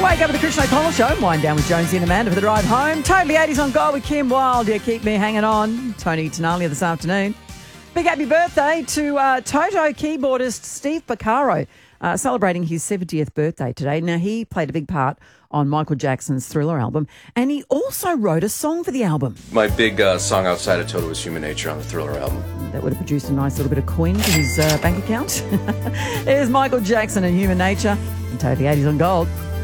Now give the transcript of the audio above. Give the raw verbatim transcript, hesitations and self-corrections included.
wake up with the Krishna O'Connell Show. Wind down with Jonesy and Amanda for the drive home. Totally eighties on Gold with Kim Wilde. Yeah, keep me hanging on. Tony Tenalia this afternoon. Big happy birthday to uh, Toto keyboardist Steve Porcaro, uh, celebrating his seventieth birthday today. Now, he played a big part on Michael Jackson's Thriller album, and he also wrote a song for the album. My big uh, song outside of Toto was Human Nature on the Thriller album. That would have produced a nice little bit of coin to his uh, bank account. Here's Michael Jackson and Human Nature. And Totally eighties on Gold.